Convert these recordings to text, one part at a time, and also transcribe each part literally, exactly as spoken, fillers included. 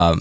ähm,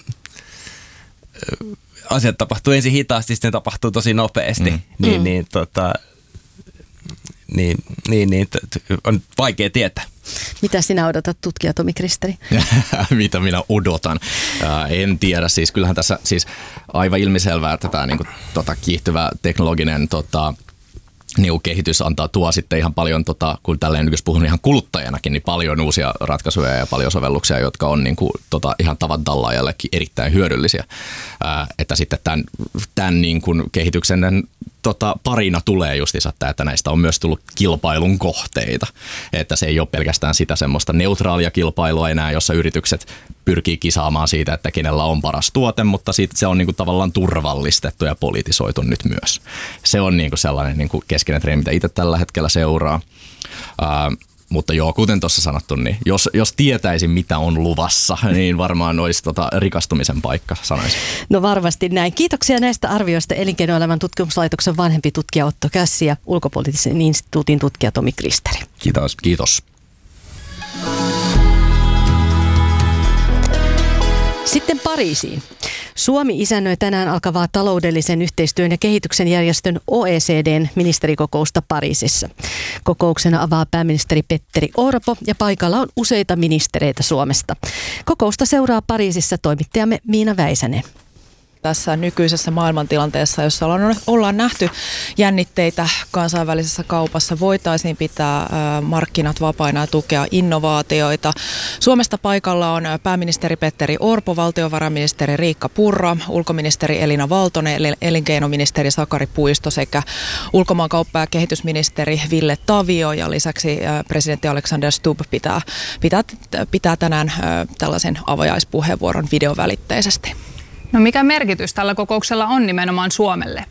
asiat tapahtuu ensin hitaasti, sitten ne tapahtuu tosi nopeasti, mm. niin, mm. niin, tota, niin, niin, niin t- on vaikea tietää. Mitä sinä odotat, tutkija Tomi Kristeri? Mitä minä odotan? Ää, en tiedä. Siis kyllähän tässä siis aivan ilmiselvää, että tämä niinku, tota, kiihtyvä teknologinen tota, niinku, kehitys antaa tuo sitten ihan paljon, tota, kun tälleen nyt jos puhun ihan kuluttajanakin, niin paljon uusia ratkaisuja ja paljon sovelluksia, jotka on niinku, tota, ihan tavan tallaajallekin erittäin hyödyllisiä. Ää, että sitten tämän, tämän niinku, kehityksen Tota, parina tulee justiinsa tämä, että näistä on myös tullut kilpailun kohteita. Että se ei ole pelkästään sitä semmoista neutraalia kilpailua enää, jossa yritykset pyrkii kisaamaan siitä, että kenellä on paras tuote, mutta sitten se on niinku tavallaan turvallistettu ja politisoitu nyt myös. Se on niinku sellainen niinku keskeinen trendi, mitä itse tällä hetkellä seuraa. Ää, Mutta joo, kuten tuossa sanottu, niin jos, jos tietäisin, mitä on luvassa, niin varmaan olisi tota rikastumisen paikka, sanoisin. No varmasti näin. Kiitoksia näistä arvioista Elinkeinoelämän tutkimuslaitoksen vanhempi tutkija Otto Kässi ja Ulkopoliittisen instituutin tutkija Tomi Kristeri. Kiitos. Kiitos. Sitten Pariisiin. Suomi isännöi tänään alkavaa taloudellisen yhteistyön ja kehityksen järjestön O E C D:n ministerikokousta Pariisissa. Kokouksena avaa pääministeri Petteri Orpo ja paikalla on useita ministereitä Suomesta. Kokousta seuraa Pariisissa toimittajamme Miina Väisänen. Tässä nykyisessä maailmantilanteessa, jossa ollaan nähty jännitteitä kansainvälisessä kaupassa, voitaisiin pitää markkinat vapaina ja tukea innovaatioita. Suomesta paikalla on pääministeri Petteri Orpo, valtiovarainministeri Riikka Purra, ulkoministeri Elina Valtonen, elinkeinoministeri Sakari Puisto sekä ulkomaankauppa- ja kehitysministeri Ville Tavio. Ja lisäksi presidentti Alexander Stubb pitää, pitää, pitää tänään tällaisen avajaispuheenvuoron videovälitteisesti. No mikä merkitys tällä kokouksella on nimenomaan Suomelle?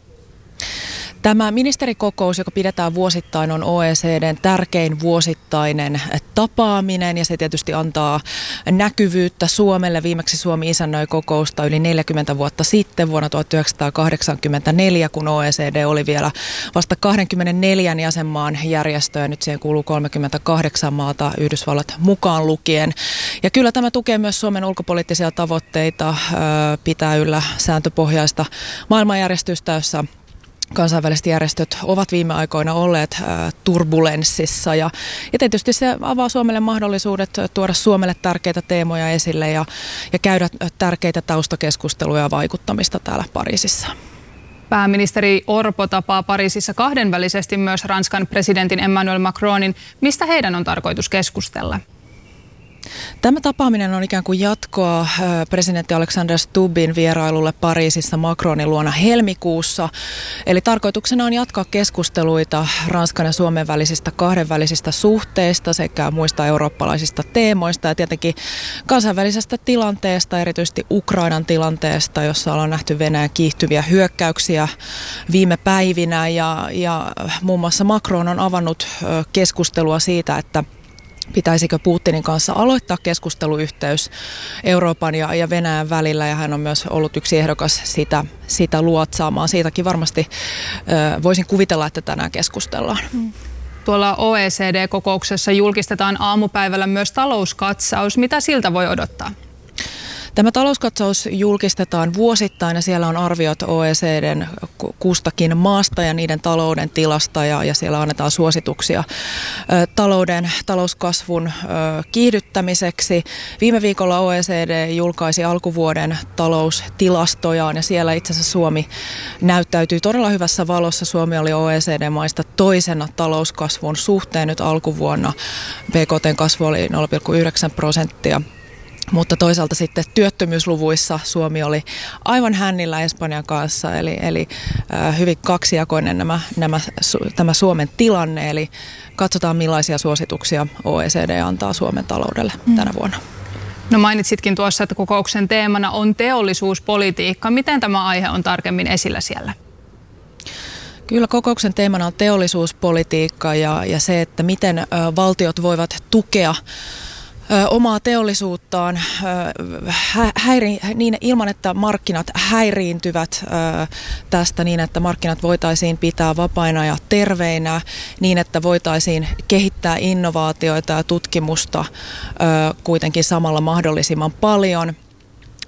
Tämä ministerikokous, joka pidetään vuosittain, on O E C D:n tärkein vuosittainen tapaaminen ja se tietysti antaa näkyvyyttä Suomelle. Viimeksi Suomi isännöi kokousta yli neljäkymmentä vuotta sitten vuonna tuhatyhdeksänsataakahdeksankymmentäneljä, kun O E C D oli vielä vasta kaksikymmentäneljä jäsenmaan järjestö ja nyt siihen kuuluu kolmekymmentäkahdeksan maata, Yhdysvallat mukaan lukien. Ja kyllä tämä tukee myös Suomen ulkopoliittisia tavoitteita pitää yllä sääntöpohjaista maailmanjärjestystä, jossa kansainväliset järjestöt ovat viime aikoina olleet ä, turbulenssissa ja, ja tietysti se avaa Suomelle mahdollisuudet tuoda Suomelle tärkeitä teemoja esille ja, ja käydä tärkeitä taustakeskusteluja ja vaikuttamista täällä Pariisissa. Pääministeri Orpo tapaa Pariisissa kahdenvälisesti myös Ranskan presidentin Emmanuel Macronin. Mistä heidän on tarkoitus keskustella? Tämä tapaaminen on ikään kuin jatkoa presidentti Alexander Stubbin vierailulle Pariisissa Macronin luona helmikuussa. Eli tarkoituksena on jatkaa keskusteluita Ranskan ja Suomen välisistä kahdenvälisistä suhteista sekä muista eurooppalaisista teemoista ja tietenkin kansainvälisestä tilanteesta, erityisesti Ukrainan tilanteesta, jossa ollaan nähty Venäjän kiihtyviä hyökkäyksiä viime päivinä ja, ja muun muassa Macron on avannut keskustelua siitä, että pitäisikö Putinin kanssa aloittaa keskusteluyhteys Euroopan ja, ja Venäjän välillä ja hän on myös ollut yksi ehdokas sitä, sitä luotsaamaan. Siitäkin varmasti ö, voisin kuvitella, että tänään keskustellaan. Tuolla O E C D-kokouksessa julkistetaan aamupäivällä myös talouskatsaus. Mitä siltä voi odottaa? Tämä talouskatsaus julkistetaan vuosittain ja siellä on arviot O E C D:n kustakin maasta ja niiden talouden tilasta ja, ja siellä annetaan suosituksia ö, talouden, talouskasvun ö, kiihdyttämiseksi. Viime viikolla O E C D julkaisi alkuvuoden taloustilastojaan ja siellä itse asiassa Suomi näyttäytyy todella hyvässä valossa. Suomi oli O E C D-maista toisena talouskasvun suhteen nyt alkuvuonna. B K T:n kasvu oli nolla pilkku yhdeksän prosenttia. Mutta toisaalta sitten työttömyysluvuissa Suomi oli aivan hännillä Espanjan kanssa, eli, eli äh, hyvin kaksijakoinen nämä, nämä, su, tämä Suomen tilanne. Eli katsotaan millaisia suosituksia O E C D antaa Suomen taloudelle mm. tänä vuonna. No mainitsitkin tuossa, että kokouksen teemana on teollisuuspolitiikka. Miten tämä aihe on tarkemmin esillä siellä? Kyllä kokouksen teemana on teollisuuspolitiikka ja, ja se, että miten ö, valtiot voivat tukea Ö, omaa teollisuuttaan ö, häiri, niin, ilman, että markkinat häiriintyvät ö, tästä niin, että markkinat voitaisiin pitää vapaina ja terveinä, niin että voitaisiin kehittää innovaatioita ja tutkimusta ö, kuitenkin samalla mahdollisimman paljon.